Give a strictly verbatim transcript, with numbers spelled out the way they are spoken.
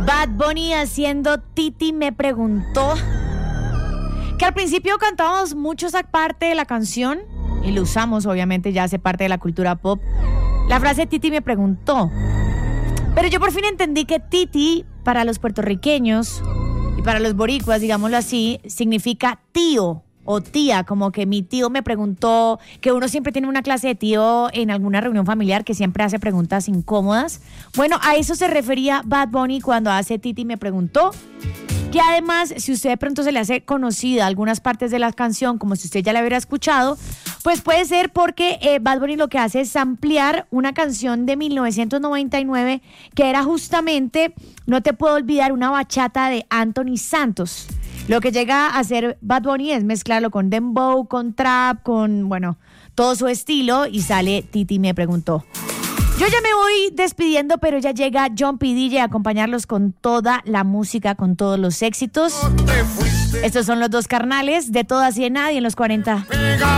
Bad Bunny haciendo Titi me preguntó. Que al principio cantábamos mucho esa parte de la canción y lo usamos, obviamente ya hace parte de la cultura pop. La frase Titi me preguntó. Pero yo por fin entendí que Titi para los puertorriqueños y para los boricuas, digámoslo así, significa tío o tía, como que mi tío me preguntó, que uno siempre tiene una clase de tío en alguna reunión familiar que siempre hace preguntas incómodas. Bueno, a eso se refería Bad Bunny cuando hace Titi me preguntó. Que además, si usted de pronto se le hace conocida algunas partes de la canción, como si usted ya la hubiera escuchado, pues puede ser porque eh, Bad Bunny lo que hace es ampliar una canción de mil novecientos noventa y nueve que era justamente No te puedo olvidar, una bachata de Anthony Santos. Lo que llega a hacer Bad Bunny es mezclarlo con dembow, con trap, con, bueno, todo su estilo y sale Titi me preguntó. Yo ya me voy despidiendo, pero ya llega John P. D J a acompañarlos con toda la música, con todos los éxitos. Estos son los dos carnales de Todas y de Nadie en los cuarenta.